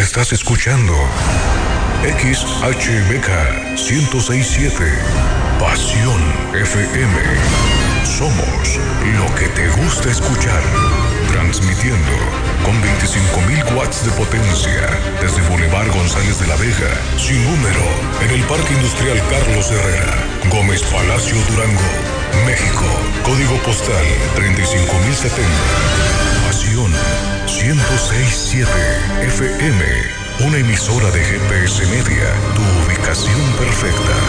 Estás escuchando XHBK 106.7 Pasión FM. Somos lo que te gusta escuchar. Transmitiendo con 25.000 watts de potencia desde Boulevard González de la Vega, sin número, en el Parque Industrial Carlos Herrera, Gómez Palacio, Durango, México. Código postal 35.070. Pasión 106.7 FM. Una emisora de GPS Media. Tu ubicación perfecta.